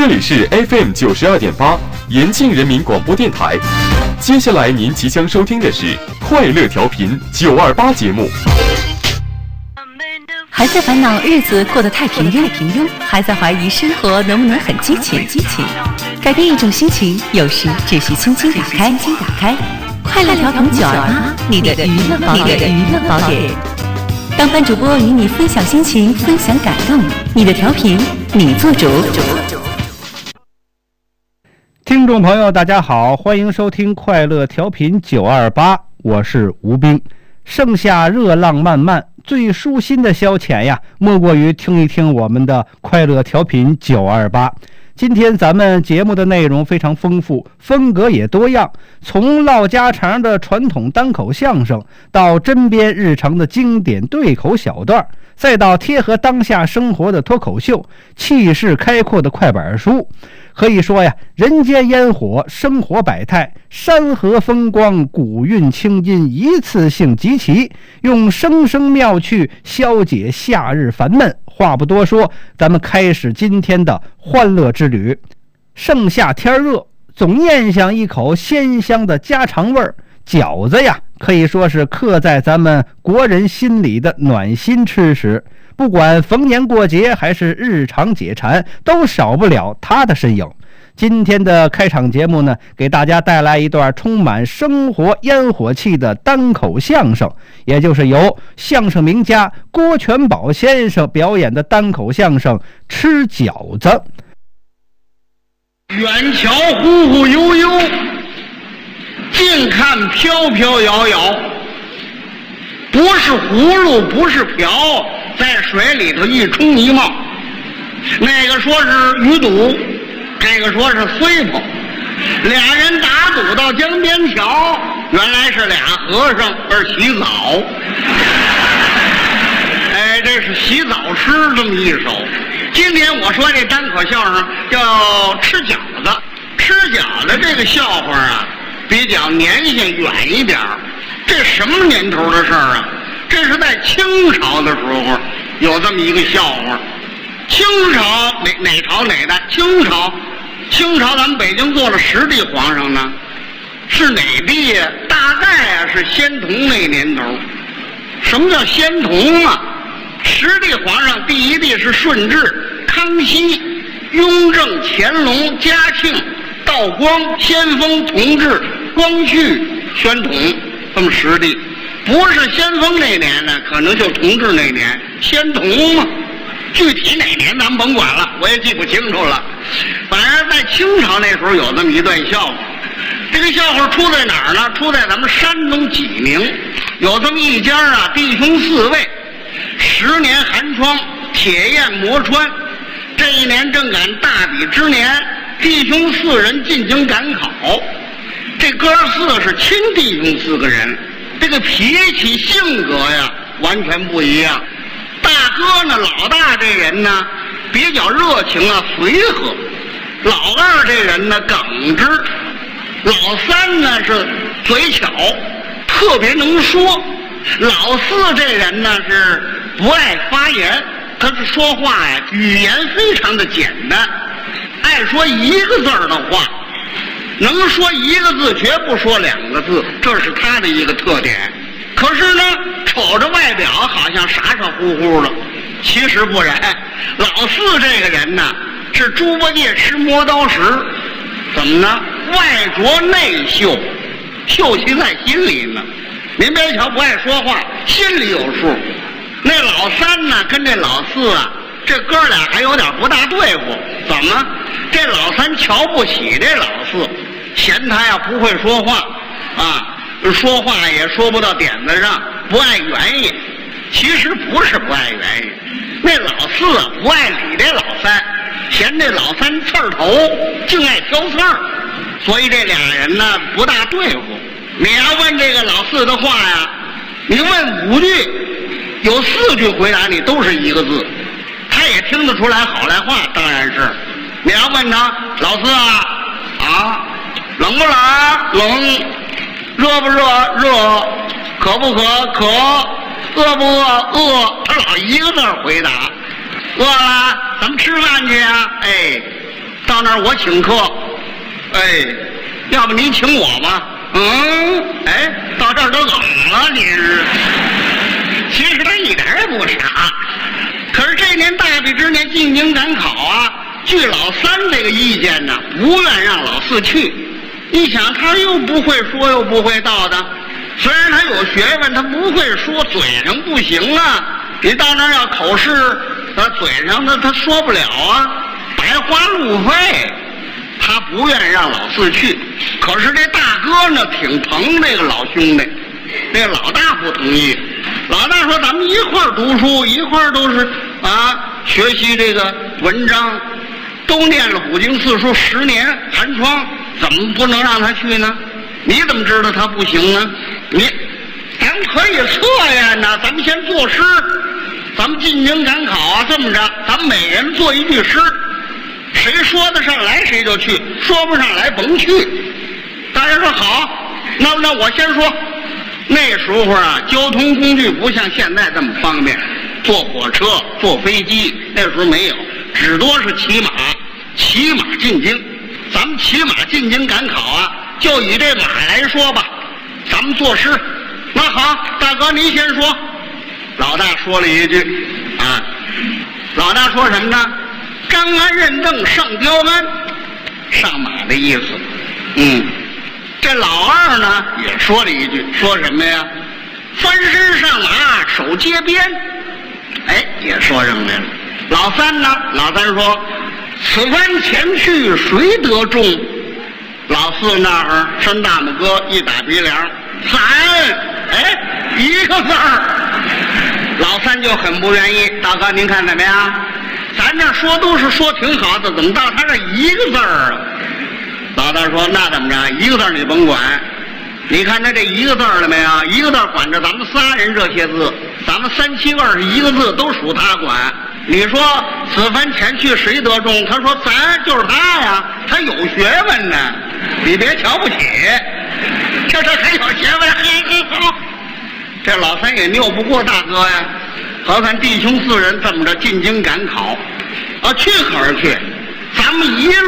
这里是 FM 92.8延庆人民广播电台。接下来您即将收听的是快乐调频928节目。 还在烦恼日子过得太平庸，还在怀疑生活能不能很激情？改变一种心情，有时只需轻轻打开。快乐调频928，你的娱乐宝典。当班主播与你分享心情，分享感动，你的调频，你做主。 听众朋友，大家好，欢迎收听快乐调频928，我是吴斌。盛夏热浪漫漫，最舒心的消遣呀，莫过于听一听我们的快乐调频928。今天咱们节目的内容非常丰富，风格也多样，从唠家常的传统单口相声，到针砭日常的经典对口小段，再到贴合当下生活的脱口秀，气势开阔的快板书。可以说呀，人间烟火，生活百态，山河风光，古韵清音，一次性集齐，用声声妙趣消解夏日烦闷。话不多说，咱们开始今天的欢乐之旅。盛夏天热，总念想一口鲜香的家常味儿。饺子呀，可以说是刻在咱们国人心里的暖心吃食，不管逢年过节还是日常解馋，都少不了它的身影。今天的开场节目呢，给大家带来一段充满生活烟火气的单口相声，也就是由相声名家郭全宝先生表演的单口相声《吃饺子》。 远瞧忽忽悠悠，近看飘飘摇摇，不是葫芦不是瓢，在水里头一冲一冒。那个说是鱼肚，这个说是碎泡，俩人打赌到江边桥，原来是俩和尚而洗澡。哎，这是洗澡诗这么一首。今天我说这单口相声叫吃饺子。吃饺子这个笑话啊，比较年限远一点。这什么年头的事儿啊？这是在清朝的时候有这么一个笑话。清朝哪朝哪代？清朝咱们北京做了10帝皇上呢，是哪帝呀？大概啊是宣统那年头。什么叫宣统啊？10帝皇上，第一帝是顺治、康熙、雍正、乾隆、嘉庆、道光、先锋、同治、光绪、宣统，这么10帝。不是先锋那年呢，可能就同治那年，宣统嘛。具体哪年咱们甭管了，我也记不清楚了。反正在清朝那时候有这么一段笑话。这个笑话出在哪儿呢？出在咱们山东济宁，有这么一家啊，弟兄4位，10年寒窗，铁砚磨穿。这一年正赶大比之年，弟兄4人进京赶考。这哥4是亲弟兄4个人，这个脾气性格呀完全不一样。大哥呢，老大这人呢比较热情啊，随和；老二这人呢耿直；老3呢是嘴巧，特别能说；老4这人呢是不爱发言，他是说话呀语言非常的简单，爱说一个字的话，能说一个字绝不说2个字，这是他的一个特点。可是呢，瞅着外表好像傻傻乎乎的，其实不然。老4这个人呢，是猪八戒吃磨刀石，怎么呢？外拙内秀，秀气在心里呢。您别瞧不爱说话，心里有数。那老3呢，跟这老4啊，这哥俩还有点不大对付。怎么？这老3瞧不起这老4，嫌他呀不会说话啊。说话也说不到点子上，不爱原因。其实不是不爱原因，那老4啊不爱理这老3，嫌这老3刺儿头，净爱挑刺儿，所以这俩人呢不大对付。你要问这个老4的话呀，你问5句，有4句回答你都是一个字，他也听得出来好赖话。当然是，你要问他老4啊，冷不冷？冷。热不热？热。渴不渴？渴。饿不饿？饿。他老一个字回答。饿了，咱们吃饭去啊。哎， 到那儿我请客，哎，要不你请我吧？哎，到这儿都怎么了？你是？其实他一点也不傻，可是这年大比之年进京赶考啊，据老三这个意见呢，不愿让老四去。你想他又不会说又不会道的，虽然他有学问，他不会说，嘴上不行啊。你到那儿要口试，嘴上他说不了啊，白花路费。他不愿让老四去，可是这大哥呢挺疼这个老兄弟，这个老大不同意。老大说咱们一块儿读书，一块儿都是学习这个文章，都念了古今四书10年寒窗，怎么不能让他去呢？你怎么知道他不行呢？咱们可以测验呢，咱们先作诗，咱们进京赶考啊，这么着，咱们每人做一句诗，谁说得上来谁就去，说不上来甭去。大家说好，那我先说。那时候啊，交通工具不像现在这么方便，坐火车、坐飞机，那时候没有，只多是骑马进京。咱们骑马进京赶考啊，就以这马来说吧，咱们作诗。那好，大哥您先说。老大说了一句老大说什么呢？张安认证上雕鞍，上马的意思。这老二呢也说了一句，说什么呀？翻身上马手接鞭，也说上来了。老三呢？老三说此番前去谁得中？老四那儿伸大拇哥一打鼻梁，咱一个字儿。老三就很不愿意，大哥您看怎么样？咱这说都是说挺好的，怎么到他这一个字儿啊？老大说那怎么着，一个字你甭管，你看他这一个字了没有？一个字管着咱们仨人这些字，咱们3、7、20一个字都属他管。你说此番前去谁得中？他说咱就是他呀，他有学问呢，你别瞧不起，这还有学问，好。这老三也拗不过大哥呀，何看弟兄4人这么着进京赶考，去可是去，咱们一路